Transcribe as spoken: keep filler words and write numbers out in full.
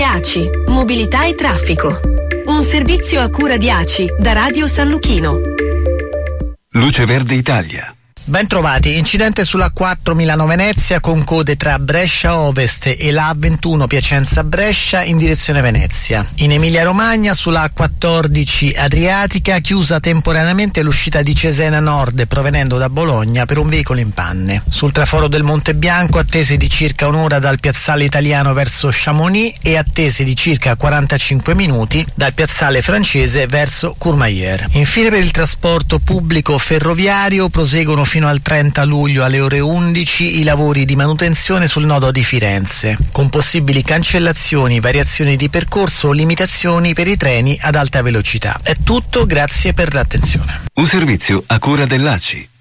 A C I, mobilità e traffico. Un servizio a cura di A C I da Radio San Luchino. Luce Verde Italia. Ben trovati, incidente sulla quattro Milano-Venezia con code tra Brescia Ovest e la A ventuno Piacenza-Brescia in direzione Venezia. In Emilia-Romagna sulla A quattordici Adriatica chiusa temporaneamente l'uscita di Cesena Nord provenendo da Bologna per un veicolo in panne. Sul traforo del Monte Bianco attese di circa un'ora dal piazzale italiano verso Chamonix e attese di circa quarantacinque minuti dal piazzale francese verso Courmayeur. Infine per il trasporto pubblico ferroviario proseguono fino al trenta luglio alle ore undici i lavori di manutenzione sul nodo di Firenze, con possibili cancellazioni, variazioni di percorso o limitazioni per i treni ad alta velocità. È tutto, grazie per l'attenzione. Un servizio a cura dell'A C I.